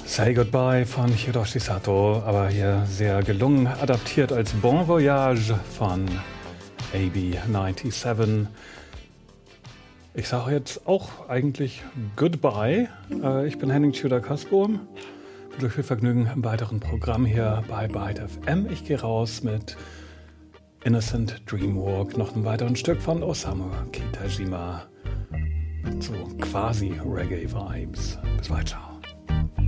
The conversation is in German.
Say Goodbye von Hiroshi Sato, aber hier sehr gelungen adaptiert als Bon Voyage von AB97. Ich sage jetzt auch eigentlich Goodbye. Ich bin Henning Tudor-Kasbohm. Mit euch viel Vergnügen im weiteren Programm hier bei Byte FM. Ich gehe raus mit Innocent Dreamwalk, noch einem weiteren Stück von Osamu Kitajima mit so quasi Reggae-Vibes. Bis bald, ciao.